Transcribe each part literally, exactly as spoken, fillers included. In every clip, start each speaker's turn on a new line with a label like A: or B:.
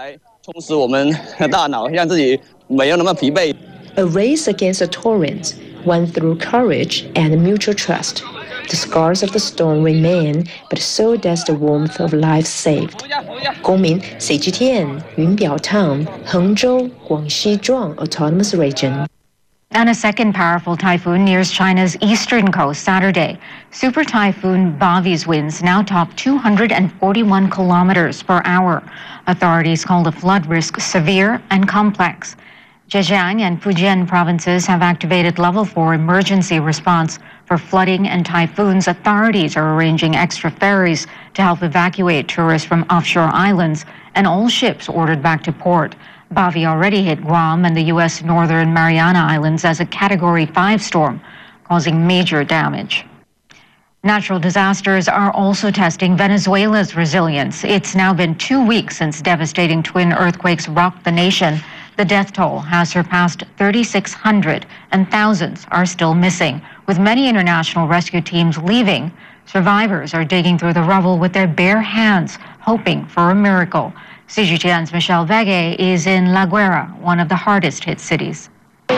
A: A race against the torrents, one through courage and mutual trust. The scars of the storm remain, but so does the warmth of life saved. 公民 C G T N 云表 Town 衡州 Guangxi Zhuang Autonomous Region.
B: And a second powerful typhoon nears China's eastern coast Saturday. Super Typhoon Bavi's winds now top two hundred forty-one kilometers per hour. Authorities call the flood risk severe and complex. Zhejiang and Fujian provinces have activated level four emergency response for flooding and typhoons. Authorities are arranging extra ferries to help evacuate tourists from offshore islands, and all ships ordered back to port. Bavi already hit Guam and the U S Northern Mariana Islands as a Category five storm, causing major damage. Natural disasters are also testing Venezuela's resilience. It's now been two weeks since devastating twin earthquakes rocked the nation. The death toll has surpassed thirty-six hundred, and thousands are still missing. With many international rescue teams leaving, survivors are digging through the rubble with their bare hands, hoping for a miracle. C G T N's Michelle Vege is in La Guaira, one of the hardest hit cities.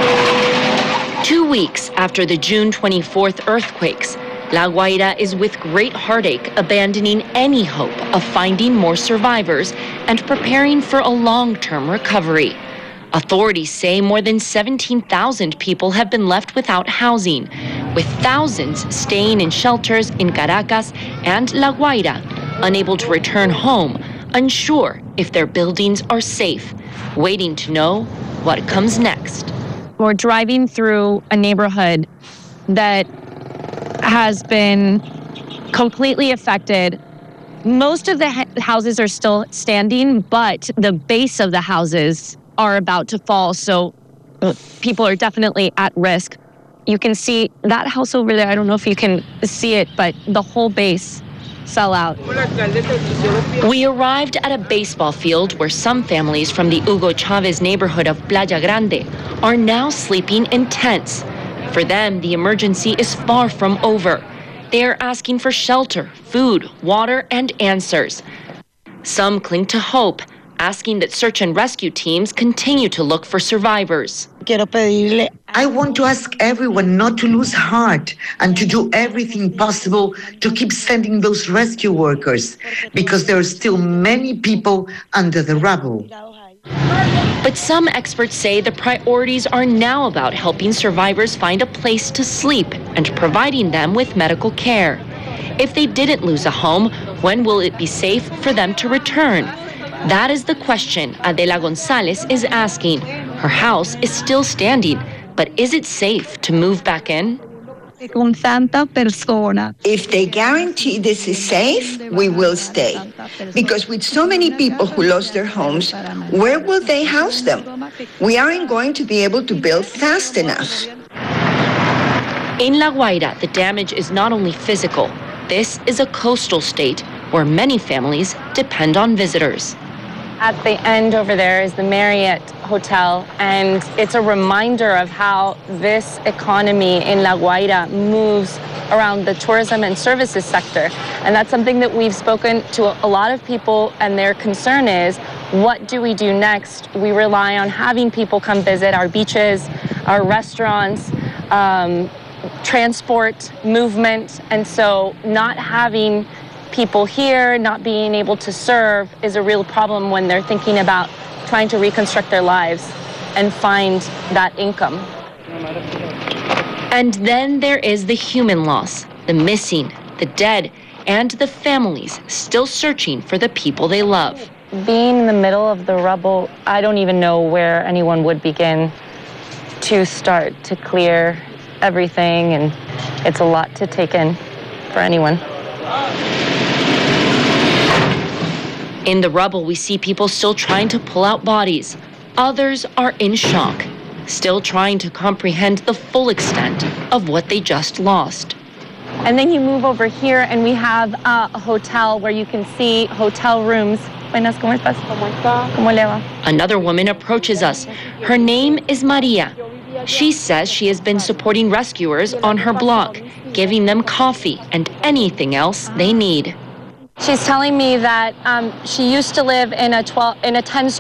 C: Two weeks after the June twenty-fourth earthquakes, La Guaira is with great heartache abandoning any hope of finding more survivors and preparing for a long-term recovery. Authorities say more than seventeen thousand people have been left without housing, with thousands staying in shelters in Caracas and La Guaira, unable to return home, unsure if their buildings are safe, waiting to know what comes next.
D: We're driving through a neighborhood that has been completely affected. Most of the houses are still standing, but the base of the houses are about to fall, so people are definitely at risk. You can see that house over there. I don't know if you can see it, but the whole base fell out.
C: We arrived at a baseball field where some families from the Hugo Chavez neighborhood of Playa Grande are now sleeping in tents. For them, the emergency is far from over. They are asking for shelter, food, water, and answers. Some cling to hope, asking that search and rescue teams continue to look for survivors.
E: I want to ask everyone not to lose heart and to do everything possible to keep sending those rescue workers, because there are still many people under the rubble.
C: But some experts say the priorities are now about helping survivors find a place to sleep and providing them with medical care. If they didn't lose a home, when will it be safe for them to return? That is the question Adela Gonzalez is asking. Her house is still standing, but is it safe to move back in?
F: If they guarantee this is safe, we will stay. Because with so many people who lost their homes, where will they house them? We aren't going to be able to build fast enough.
C: In La Guaira, the damage is not only physical. This is a coastal state where many families depend on visitors.
D: At the end over there is the Marriott Hotel, and it's a reminder of how this economy in La Guaira moves around the tourism and services sector. And that's something that we've spoken to a lot of people, and their concern is, what do we do next? We rely on having people come visit our beaches, our restaurants, um, transport, movement, and so not having people here, not being able to serve is a real problem when they're thinking about trying to reconstruct their lives and find that income.
C: And then there is the human loss, the missing, the dead, and the families still searching for the people they love.
D: Being in the middle of the rubble, I don't even know where anyone would begin to start to clear everything, and it's a lot to take in for anyone.
C: In the rubble, we see people still trying to pull out bodies. Others are in shock, still trying to comprehend the full extent of what they just lost.
D: And then you move over here, and we have uh, a hotel where you can see hotel rooms. Buenas, ¿cómo estás? ¿Cómo le va?
C: Another woman approaches us. Her name is Maria. She says she has been supporting rescuers on her block, giving them coffee and anything else they need.
D: She's telling me that um, she used to live in a twelve in a ten